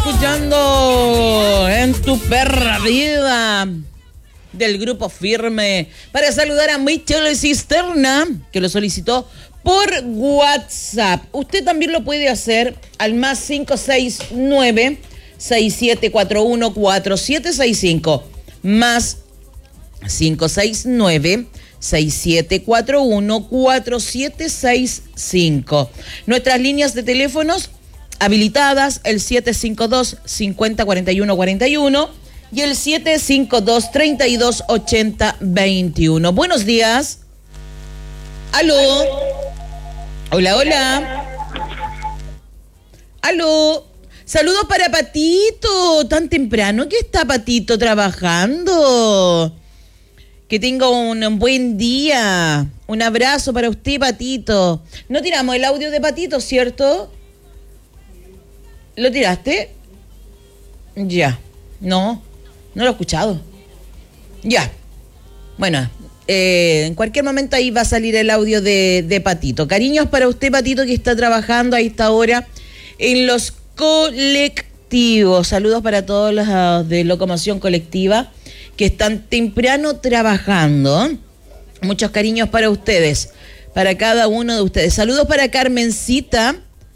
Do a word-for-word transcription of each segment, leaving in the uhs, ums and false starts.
escuchando En tu perra vida del Grupo Firme para saludar a Michelle Cisterna, que lo solicitó por WhatsApp. Usted también lo puede hacer al más cinco seis nueve, seis siete cuatro uno, cuatro siete seis cinco. Más cinco seis nueve, seis siete cuatro uno, cuatro siete seis cinco. Nuestras líneas de teléfonos habilitadas, el siete cinco dos, cincuenta, cuarenta y uno, cuarenta y uno y el siete cinco dos, treinta y dos, ochenta, veintiuno. Buenos días. Aló. Hola, hola. Aló. Saludos para Patito. Tan temprano que está Patito trabajando. Que tenga un buen día. Un abrazo para usted, Patito. No tiramos el audio de Patito, ¿cierto? ¿Lo tiraste? Ya. No, no lo he escuchado. Ya. Bueno, eh, en cualquier momento ahí va a salir el audio de, de Patito. Cariños para usted, Patito, que está trabajando a esta hora en los colectivos. Saludos para todos los de locomoción colectiva que están temprano trabajando. Muchos cariños para ustedes, para cada uno de ustedes. Saludos para Carmencita,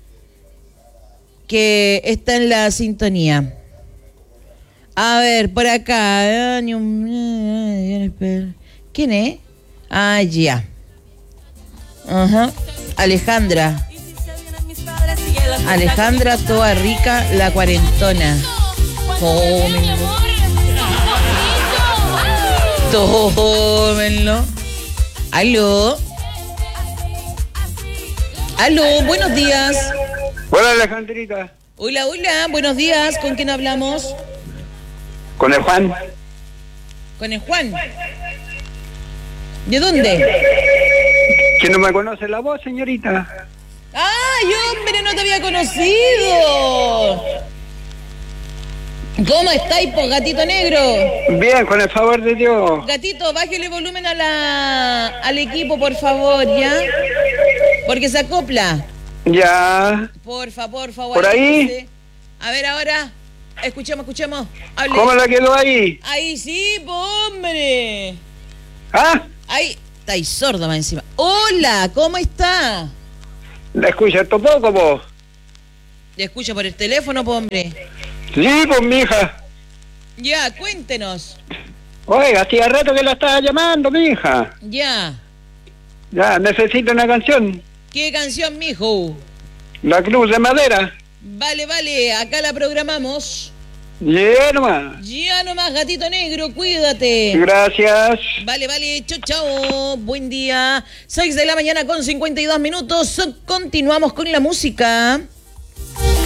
que está en la sintonía. A ver, por acá. ¿Quién es? Ah, ya. Ajá. Alejandra. Alejandra, toda rica, la cuarentona. Tómenlo. Tómenlo. Aló. Aló, buenos días. Hola, Alejandrita. Hola, hola, buenos días. ¿Con quién hablamos? Con el Juan. ¿Con el Juan? ¿De dónde? ¿Que no me conoce la voz, señorita? ¡Ay, hombre, no te había conocido! ¿Cómo estáis, po, gatito negro? Bien, con el favor de Dios. Gatito, bájale volumen a la, al equipo, por favor, ¿ya? Porque se acopla. Ya. Porfa, por favor. ¿Por ahí? A ver, ahora. Escuchemos, escuchemos. Hable. ¿Cómo la quedó ahí? Ahí sí, po, hombre. ¿Ah? Ahí. Está ahí sordo más encima. Hola, ¿cómo está? ¿La escucha esto poco, vos? ¿Le escucho por el teléfono, po, hombre? Sí, pues, mija. Ya, cuéntenos. Oiga, hacía rato que la estaba llamando, mija. Ya. Ya, necesito una canción. ¿Qué canción, mijo? La Cruz de Madera. Vale, vale, acá la programamos. Ya nomás. Ya nomás, gatito negro, cuídate. Gracias. Vale, vale, chao, chao. Buen día. seis de la mañana con cincuenta y dos minutos. Continuamos con la música.